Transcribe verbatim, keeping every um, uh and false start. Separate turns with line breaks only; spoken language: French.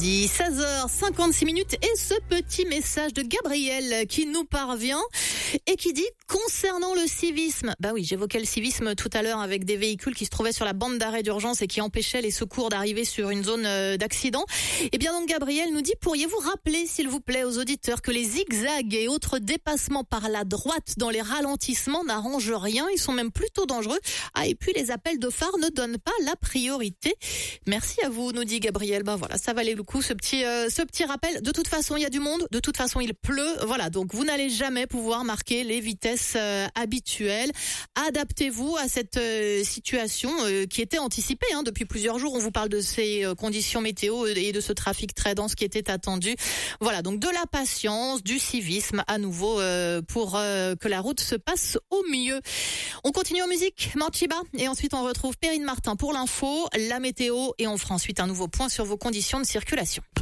seize heures cinquante-six minutes et ce petit message de Gabriel qui nous parvient et qui dit concernant le civisme. Bah oui, j'évoquais le civisme tout à l'heure avec des véhicules qui se trouvaient sur la bande d'arrêt d'urgence et qui empêchaient les secours d'arriver sur une zone d'accident. Et bien donc Gabriel nous dit, pourriez-vous rappeler s'il vous plaît aux auditeurs que les zigzags et autres dépassements par la droite dans les ralentissements n'arrangent rien, ils sont même plutôt dangereux. Ah et puis les appels de phare ne donnent pas la priorité. Merci à vous, nous dit Gabriel. Ben voilà, ça valait le coup ce petit euh, ce petit rappel. De toute façon, il y a du monde, de toute façon, il pleut. Voilà, donc vous n'allez jamais pouvoir marquer les vitesses euh, habituelles. Adaptez-vous à cette euh, situation euh, qui était anticipée hein, depuis plusieurs jours. On vous parle de ces euh, conditions météo et de ce trafic très dense qui était attendu. Voilà, donc de la patience, du civisme à nouveau euh, pour euh, que la route se passe au mieux. On continue en musique, Morchiba, et ensuite on retrouve Perrine Martin pour l'info, la météo, et on fera ensuite un nouveau point sur vos conditions de circulation.